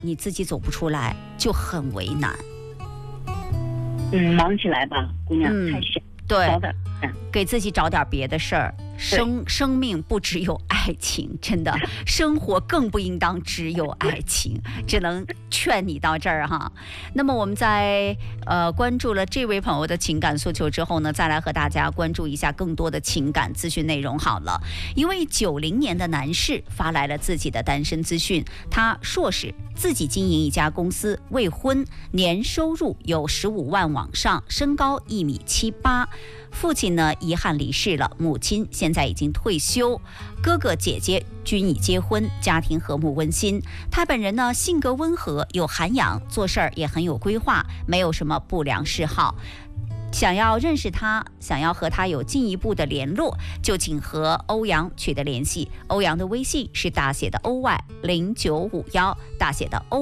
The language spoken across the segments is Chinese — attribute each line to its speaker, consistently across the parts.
Speaker 1: 你自己走不出来，就很为难。
Speaker 2: 忙起来吧，姑娘，太闲，
Speaker 1: 对，
Speaker 2: 早点
Speaker 1: 给自己找点别的事儿。生命不只有爱情，真的，生活更不应当只有爱情，只能劝你到这儿哈。那么我们在关注了这位朋友的情感诉求之后呢，再来和大家关注一下更多的情感资讯内容好了。一位90年的男士发来了自己的单身资讯，他硕士，自己经营一家公司，未婚，年收入有15万往上，身高1.78米。父亲呢遗憾离世了，母亲现在已经退休，哥哥姐姐均已结婚，家庭和睦温馨。他本人呢性格温和，有涵养，做事儿也很有规划，没有什么不良嗜好。想要认识他，想要和他有进一步的联络，就请和欧阳取得联系。欧阳的微信是大写的 OY0951，大写的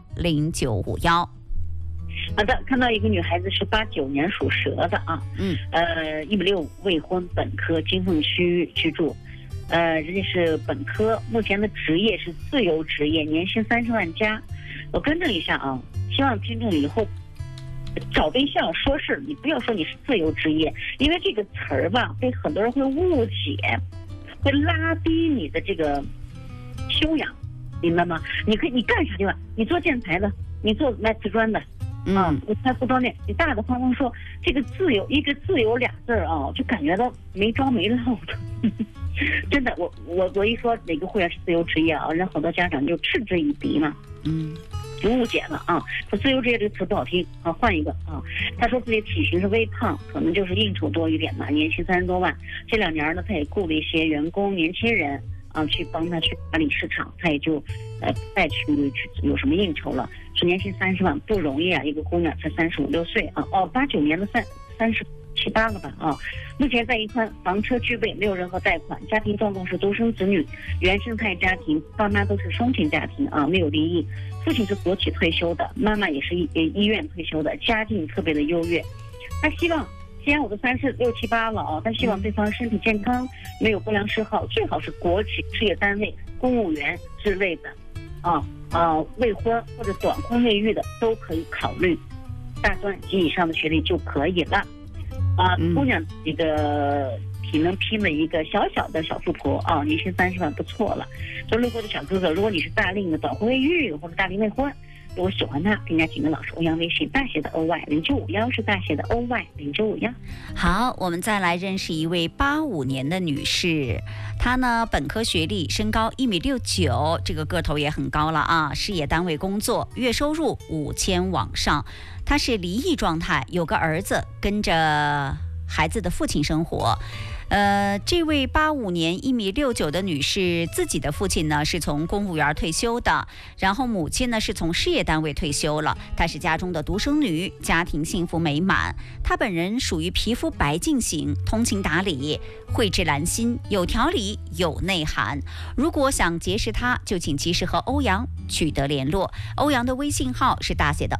Speaker 1: OY0951。
Speaker 2: 好的，看到一个女孩子是89年属蛇的啊，1.65米，未婚，本科，金凤区居住，人家是本科，目前的职业是自由职业，年薪30万加。我更正一下啊，希望听众以后找对象说是你不要说你是自由职业，因为这个词儿吧，被很多人会误解，会拉低你的这个修养，明白吗？你干啥去吧？你做建材的，你做卖瓷砖的。你开服装店，你大的方方说这个自由，一个自由俩字啊，就感觉到没着没落的。真的，我一说哪个会员是自由职业啊，让好多家长就嗤之以鼻嘛，就误解了啊。说自由职业这个词不好听啊，换一个啊。他说自己体型是微胖，可能就是应酬多一点吧，年薪30多万。这2年呢，他也雇了一些员工年轻人啊，去帮他去管理市场，他也就再去有什么应酬了。是年薪30万不容易啊，一个姑娘才35、6岁啊，89年的37、8了吧啊。目前在一块房车具备，没有任何贷款，家庭状况是独生子女，原生态家庭，爸妈都是双亲家庭啊，没有离异，父亲是国企退休的，妈妈也是医院退休的，家境特别的优越。他希望，既然我都36、7、8了啊，他希望对方身体健康，没有不良嗜好，最好是国企事业单位、公务员之类的未婚或者短婚未育的都可以考虑，大专及以上的学历就可以了。姑娘这个挺能拼的一个小小的小富婆啊，年薪30万不错了。说路过的小哥哥，如果你是大龄的短婚未育或者大龄未婚，如果喜欢他，应该请跟老师欧阳微信大写的 OY0951，是大写的 OY0951。
Speaker 1: 好，我们再来认识一位85年的女士，她呢本科学历，身高1.69米，这个个头也很高了啊。事业单位工作，月收入5000往上。她是离异状态，有个儿子，跟着孩子的父亲生活。这位85年1.69米的女士，自己的父亲呢是从公务员退休的，然后母亲呢是从事业单位退休了。她是家中的独生女，家庭幸福美满。她本人属于皮肤白净型，通情达理，蕙质兰心，有条理有内涵。如果想结识她，就请及时和欧阳取得联络。欧阳的微信号是大写的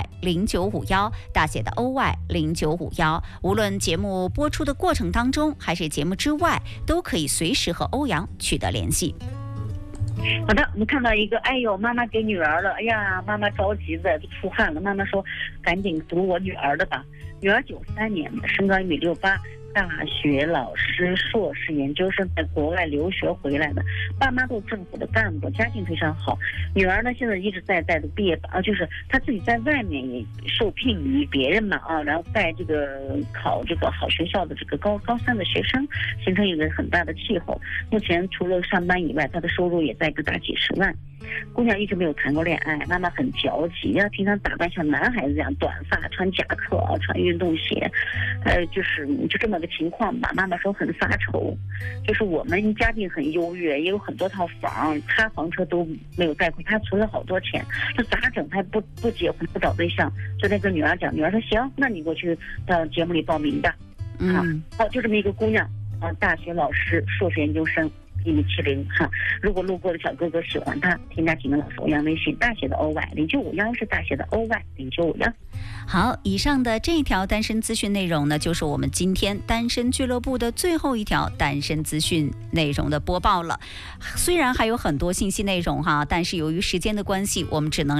Speaker 1: OY0951，大写的 OY0951。无论节目播出的过程当中还是节目之外，都可以随时和欧阳取得联系。
Speaker 2: 好的，我们看到一个，哎呦，妈妈给女儿了，哎呀，妈妈着急的就出汗了。妈妈说，赶紧读我女儿的吧。女儿93年的，身高1.68米，大学老师、硕士、研究生，在国外留学回来的，爸妈都是政府的干部，家境非常好。女儿呢，现在一直在的毕业就是她自己在外面也受聘于别人嘛啊，然后带这个考这个好学校的这个高3的学生，形成一个很大的气候。目前除了上班以外，她的收入也在个大几十万。姑娘一直没有谈过恋爱，妈妈很焦急，要平常打扮像男孩子这样，短发，穿夹克啊，穿运动鞋，就这么个情况吧。妈妈说很发愁，就是我们家境很优越，也有很多套房，他房车都没有贷款，他存了好多钱，这咋整？他不结婚，不找对象。昨天跟女儿讲，女儿说行，那你给我去到节目里报名吧。就这么一个姑娘啊，大学老师、硕士研究生。 1170哈。如果路过的小哥哥喜欢他，添加景文老师欧阳微信，大写的 OY0951是大写的 OY0951。
Speaker 1: 好，以上的这一条单身资讯内容呢，就是我们今天单身俱乐部的最后一条单身资讯内容的播报了。虽然还有很多信息内容哈，但是由于时间的关系，我们只能